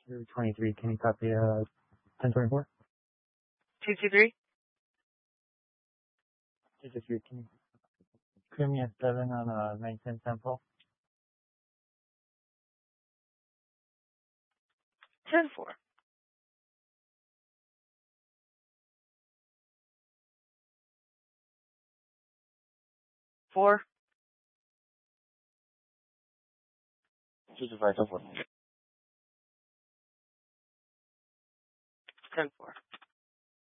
23, can you copy 1024? 223? 223, can you give me a 7 on 19 sample? 10-4. 4. 225, 10-4. 10-4.